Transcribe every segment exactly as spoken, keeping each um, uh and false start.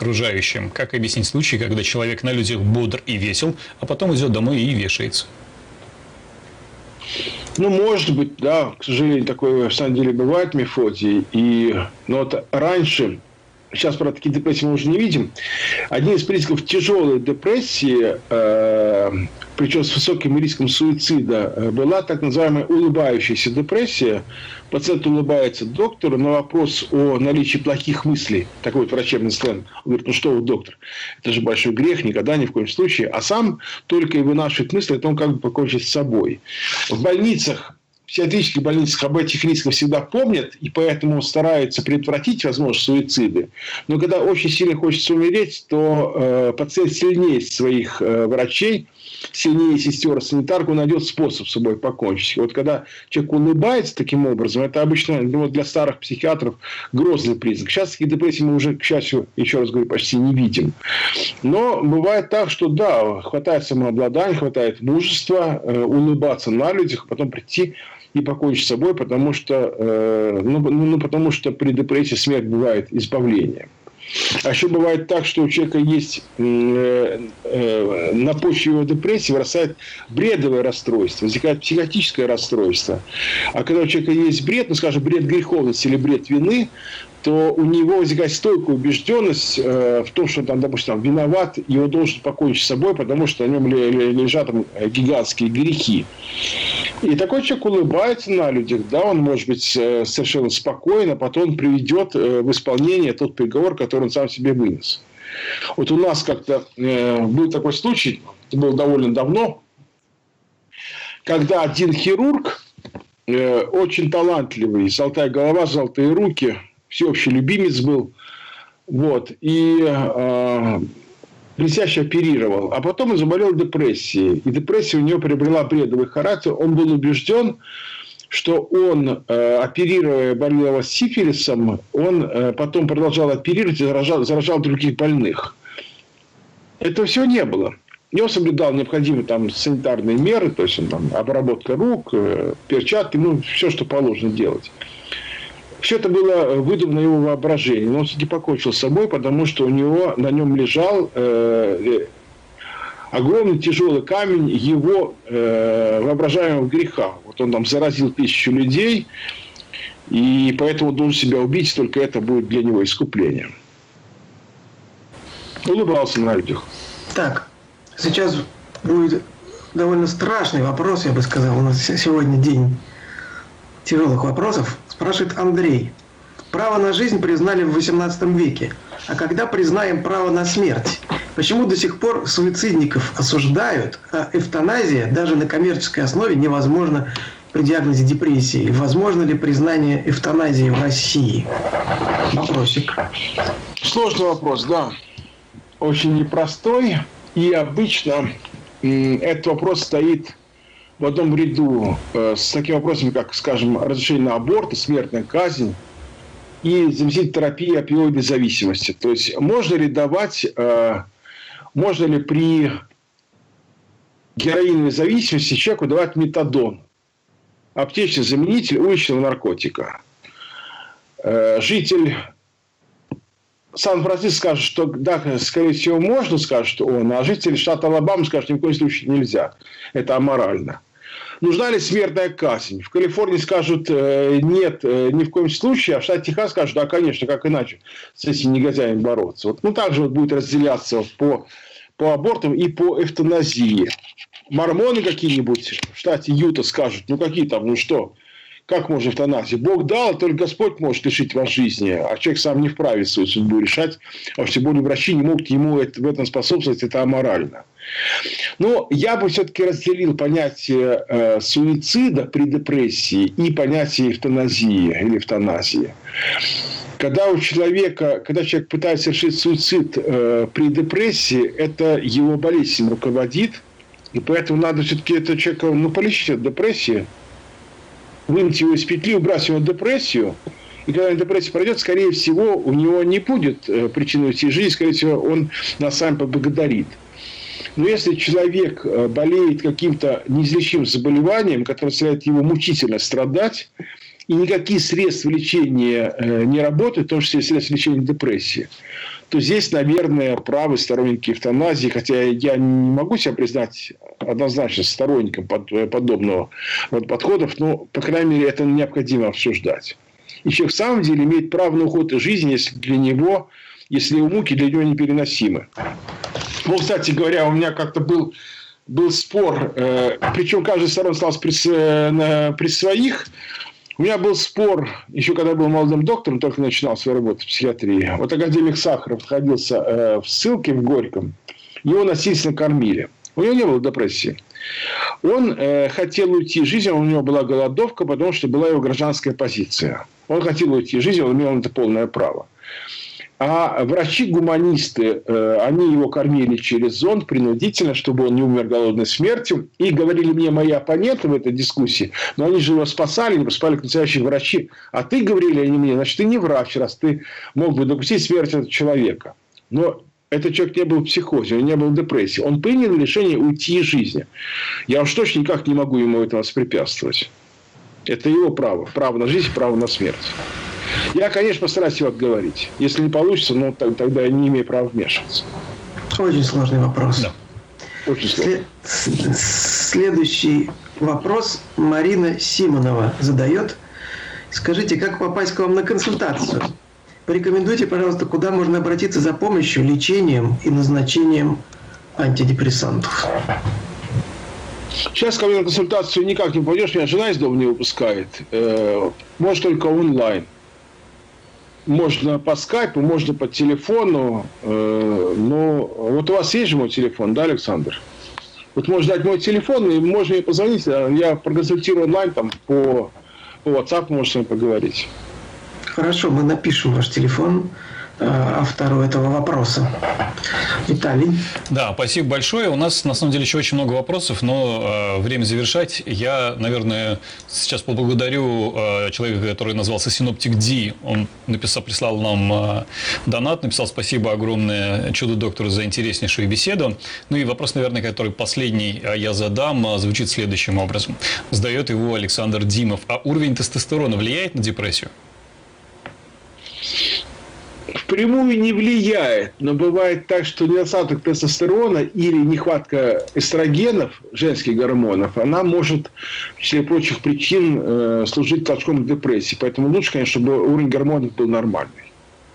окружающим? Как объяснить случай, когда человек на людях бодр и весел, а потом идет домой и вешается? Ну, может быть, да, к сожалению, такое в самом деле бывает, Мефодий. И, но вот раньше, сейчас, правда, такие депрессии мы уже не видим, один из признаков тяжелой депрессии, э, причем с высоким риском суицида, была так называемая улыбающаяся депрессия. Пациент улыбается доктору на вопрос о наличии плохих мыслей. Такой вот врачебный сленг. Он говорит, ну что вы, доктор, это же большой грех, никогда, ни в коем случае. А сам только и вынашивает мысли о том, как бы покончить с собой. В больницах, в психиатрических больницах об этих рисках всегда помнят, и поэтому стараются предотвратить возможность суициды. Но когда очень сильно хочется умереть, то э, пациент сильнее своих э, врачей, сильнее сестер, санитарок, он найдет способ с собой покончить. Вот когда человек улыбается таким образом, это обычно, ну, для старых психиатров грозный признак. Сейчас такие депрессии мы уже, к счастью, еще раз говорю, почти не видим. Но бывает так, что да, хватает самообладания, хватает мужества э, улыбаться на людях, а потом прийти и покончить с собой, потому что, э, ну, ну, потому что при депрессии смерть бывает избавлением. А еще бывает так, что у человека есть э, э, на почве его депрессии вырастает бредовое расстройство, возникает психотическое расстройство. А когда у человека есть бред, ну, скажем, бред греховности или бред вины, то у него возникает стойкая убежденность э, в том, что он, там, допустим, там, виноват, и он должен покончить с собой, потому что на нем лежат там, гигантские грехи. И такой человек улыбается на людях, да, он может быть совершенно спокоен, а потом он приведет в исполнение тот приговор, который он сам себе вынес. Вот у нас как-то э, был такой случай, это было довольно давно, когда один хирург, э, очень талантливый, золотая голова, золотые руки, всеобщий любимец был, вот, и э, блестяще оперировал. А потом он заболел депрессией. И депрессия у него приобрела бредовый характер. Он был убежден, что он, э, оперируя больного сифилисом, он э, потом продолжал оперировать и заражал, заражал других больных. Этого всего не было. И он соблюдал необходимые там, санитарные меры, то есть он, там, обработка рук, э, перчатки, ну, все, что положено делать. Все это было выдумано его воображением. Он не покончил с собой, потому что у него на нем лежал э, огромный тяжелый камень его э, воображаемого греха. Вот он там заразил тысячу людей, и поэтому должен себя убить, только это будет для него искуплением. Улыбался на людях. Так, сейчас будет довольно страшный вопрос, я бы сказал. У нас сегодня день тяжелых вопросов. Спрашивает Андрей. Право на жизнь признали в восемнадцатом веке. А когда признаем право на смерть? Почему до сих пор суицидников осуждают, а эвтаназия даже на коммерческой основе невозможна при диагнозе депрессии? Возможно ли признание эвтаназии в России? Вопросик. Сложный вопрос, да. Очень непростой. И обычно этот вопрос стоит в одном ряду э, с такими вопросами, как, скажем, разрешение на аборт, смертная казнь и заместитель терапии опиоидной зависимости. То есть, можно ли давать, э, можно ли при героиновой зависимости человеку давать метадон, аптечный заменитель уличного наркотика. Э, житель Сан-Франциско скажет, что да, скорее всего, можно, скажет он, а житель штата Алабама скажет, ни в коем случае нельзя. Это аморально. Нужна ли смертная казнь? В Калифорнии скажут нет, ни в коем случае, а в штате Техас скажут, да, конечно, как иначе с этим негодяем бороться. Вот, ну, также вот будет разделяться по, по абортам и по эвтаназии. Мормоны какие-нибудь в штате Юта скажут, ну, какие там, ну что, как можно эвтаназия? Бог дал, только Господь может лишить вас жизни, а человек сам не вправе свою судьбу решать, а уж тем более врачи не могут ему это, в этом способствовать, это аморально. Но я бы все-таки разделил понятие э, суицида при депрессии и понятие эвтаназии или эвтаназии. Когда у человека, когда человек пытается совершить суицид э, при депрессии, это его болезнь руководит, и поэтому надо все-таки этого человека, ну, полечить от депрессии, вынуть его из петли, убрать его депрессию. И когда депрессия пройдет, скорее всего, у него не будет причины уйти из жизни, скорее всего, он нас сам поблагодарит. Но если человек болеет каким-то неизлечимым заболеванием, которое заставляет его мучительно страдать, и никакие средства лечения не работают, в том числе средства лечения депрессии, то здесь, наверное, правы сторонники эвтаназии, хотя я не могу себя признать однозначно сторонником подобного вот подходов, но, по крайней мере, это необходимо обсуждать. И человек в самом деле имеет право на уход из жизни, если для него, если его муки для него непереносимы. Ну, кстати говоря, у меня как-то был, был спор, э, причем каждая сторона осталась при, э, при своих. У меня был спор, еще когда я был молодым доктором, только начинал свою работу в психиатрии. Вот академик Сахаров находился э, в ссылке в Горьком, его насильственно кормили. У него не было депрессии. Он э, хотел уйти из жизни, у него была голодовка, потому что была его гражданская позиция. Он хотел уйти из жизни, он имел на это полное право. А врачи-гуманисты, э, они его кормили через зонд принудительно, чтобы он не умер голодной смертью. И говорили мне мои оппоненты в этой дискуссии, но они же его спасали, не спасали как настоящие врачи. А ты, говорили они мне, значит, ты не врач, раз ты мог бы допустить смерть этого человека. Но этот человек не был в психозе, он не был в депрессии. Он принял решение уйти из жизни. Я уж точно никак не могу ему этого воспрепятствовать. Это его право. Право на жизнь, право на смерть. Я, конечно, постараюсь его отговорить. Если не получится, ну, тогда я не имею права вмешиваться. Очень сложный вопрос. Да. Очень сложный. Следующий вопрос Марина Симонова задает. Скажите, как попасть к вам на консультацию? Порекомендуйте, пожалуйста, куда можно обратиться за помощью, лечением и назначением антидепрессантов. Сейчас ко мне на консультацию никак не пойдешь, меня жена из дома не выпускает. Может только онлайн. Можно по скайпу, можно по телефону. Но вот у вас есть же мой телефон, да, Александр? Вот можно дать мой телефон, и можно мне позвонить. Я проконсультирую онлайн, там по, по WhatsApp можно с вами поговорить. Хорошо, мы напишем ваш телефон автору этого вопроса. Виталий. Да, спасибо большое. У нас, на самом деле, еще очень много вопросов, но э, время завершать. Я, наверное, сейчас поблагодарю э, человека, который назвался Синоптик Ди. Он написал, прислал нам э, донат, написал спасибо огромное чудо-доктору за интереснейшую беседу. Ну и вопрос, наверное, который последний я задам, звучит следующим образом. Задает его Александр Димов. А уровень тестостерона влияет на депрессию? Впрямую не влияет, но бывает так, что недостаток тестостерона или нехватка эстрогенов, женских гормонов, она может, в числе прочих причин, э, служить толчком к депрессии. Поэтому лучше, конечно, чтобы уровень гормонов был нормальный.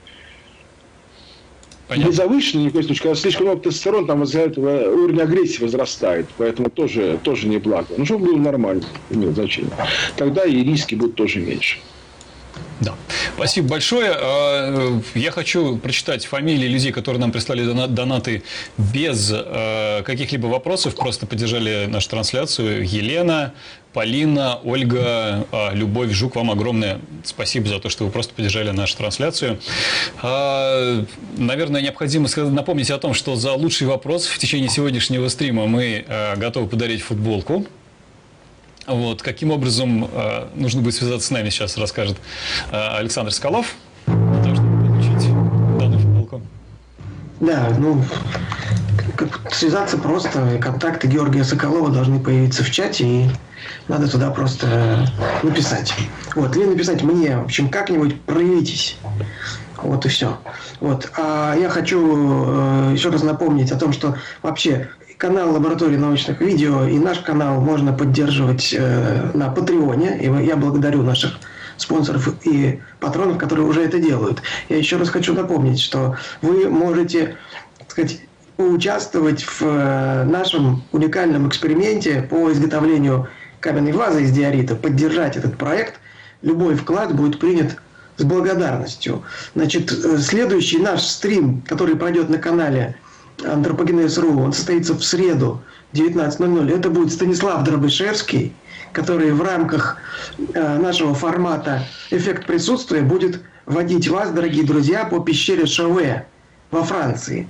Понятно. Не завышенный, ни в коем случае. Когда слишком много тестостерона, там уровень агрессии возрастает. Поэтому тоже, тоже не благо. Но чтобы был нормальный, имеет значение. Тогда и риски будут тоже меньше. Да. Спасибо большое. Я хочу прочитать фамилии людей, которые нам прислали донаты без каких-либо вопросов, просто поддержали нашу трансляцию. Елена, Полина, Ольга, Любовь, Жук, вам огромное спасибо за то, что вы просто поддержали нашу трансляцию. Наверное, необходимо напомнить о том, что за лучший вопрос в течение сегодняшнего стрима мы готовы подарить футболку. Вот, каким образом э, нужно будет связаться с нами, сейчас расскажет э, Александр Соколов, для того, чтобы получить данную футболку. Да, ну, как связаться просто. Контакты Георгия Соколова должны появиться в чате, и надо туда просто написать. Вот, или написать мне, в общем, как-нибудь проявитесь. Вот и все. Вот. А я хочу э, еще раз напомнить о том, что вообще канал Лаборатории научных видео и наш канал можно поддерживать э, на Патреоне. И я благодарю наших спонсоров и патронов, которые уже это делают. Я еще раз хочу напомнить, что вы можете, так сказать, поучаствовать в э, нашем уникальном эксперименте по изготовлению каменной вазы из диорита, поддержать этот проект. Любой вклад будет принят с благодарностью. Значит, следующий наш стрим, который пройдет на канале Антропогенез точка ру, он состоится в среду девятнадцать ноль ноль. Это будет Станислав Дробышевский, который в рамках э, нашего формата «Эффект присутствия» будет водить вас, дорогие друзья, по пещере Шауэ во Франции.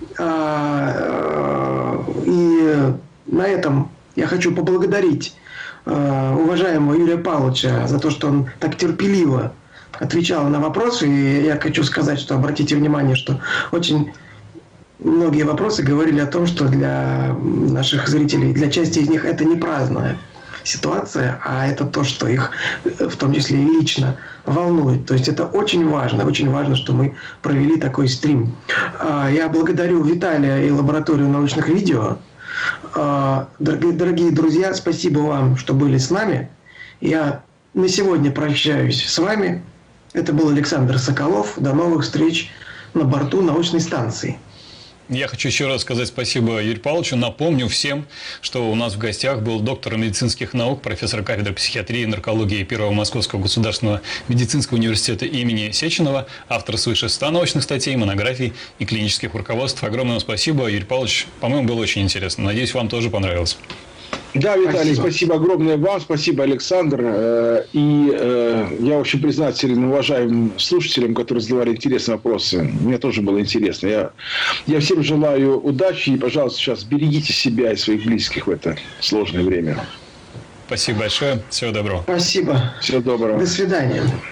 А, э, и на этом я хочу поблагодарить э, уважаемого Юрия Павловича за то, что он так терпеливо отвечал на вопросы. И я хочу сказать, что обратите внимание, что очень многие вопросы говорили о том, что для наших зрителей, для части из них это не праздное ситуация, а это то, что их в том числе и лично волнует. То есть это очень важно, очень важно, что мы провели такой стрим. Я благодарю Виталия и лабораторию научных видео. Дорогие, дорогие друзья, спасибо вам, что были с нами. Я на сегодня прощаюсь с вами. Это был Александр Соколов. До новых встреч на борту научной станции. Я хочу еще раз сказать спасибо Юрию Павловичу. Напомню всем, что у нас в гостях был доктор медицинских наук, профессор кафедры психиатрии и наркологии Первого Московского государственного медицинского университета имени Сеченова, автор свыше ста научных статей, монографий и клинических руководств. Огромное вам спасибо, Юрий Павлович. По-моему, было очень интересно. Надеюсь, вам тоже понравилось. Да, Виталий, спасибо. Спасибо. спасибо огромное вам, спасибо, Александр. И я очень признателен уважаемым слушателям, которые задавали интересные вопросы. Мне тоже было интересно. Я, я всем желаю удачи и, пожалуйста, сейчас берегите себя и своих близких в это сложное время. Спасибо большое. Всего доброго. Спасибо. Всего доброго. До свидания.